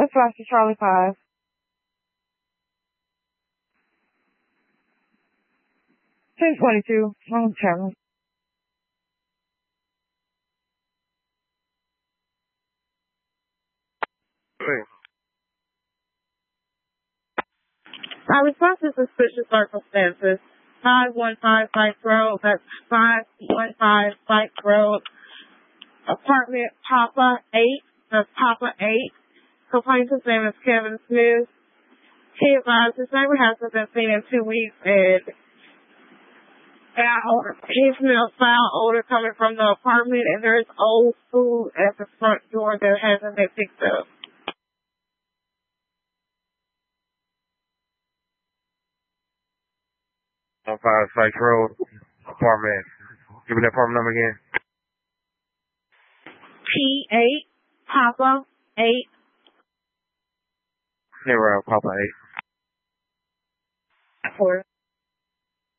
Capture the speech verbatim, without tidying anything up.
That's Roster Charlie five. ten twenty-two. Long term. My response to suspicious circumstances. five one five Bike Road. That's five one five Bike Road. Apartment Papa eight. That's Papa eight. Complainant's name is Kevin Smith. He advised his neighbor hasn't been seen in two weeks and he smells foul odor coming from the apartment and there's old food at the front door that hasn't been picked up. On five Sykes Road, apartment. Give me that apartment number again. P eight, Papa eight. Zero, Papa eight. Four.